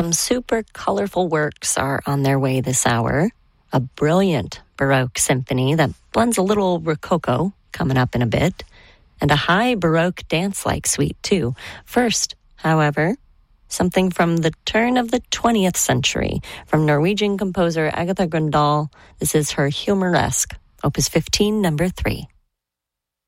Some super colorful works are on their way this hour. A brilliant Baroque symphony that blends a little Rococo coming up in a bit, and a high Baroque dance-like suite too. First, however, something from the turn of the 20th century from Norwegian composer Agatha Grøndahl. This is her Humoresque, Opus 15, number 3.